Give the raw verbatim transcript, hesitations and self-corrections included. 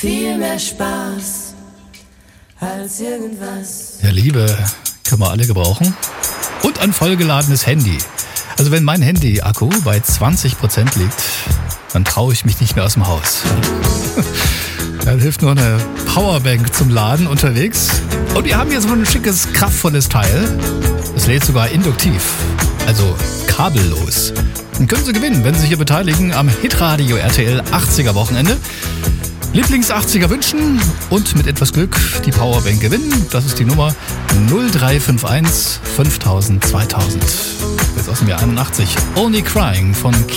viel mehr Spaß als irgendwas. Ja, Liebe können wir alle gebrauchen. Und ein vollgeladenes Handy. Also wenn mein Handy-Akku bei zwanzig Prozent liegt, dann traue ich mich nicht mehr aus dem Haus. Dann hilft nur eine Powerbank zum Laden unterwegs. Und wir haben hier so ein schickes, kraftvolles Teil. Es lädt sogar induktiv, also kabellos. Und können Sie gewinnen, wenn Sie sich hier beteiligen am Hitradio R T L achtziger Wochenende. Lieblings-achtziger wünschen und mit etwas Glück die Powerbank gewinnen. Das ist die Nummer null drei fünf eins fünftausend zweitausend. Jetzt aus dem Jahr einundachtzig. Only Crying von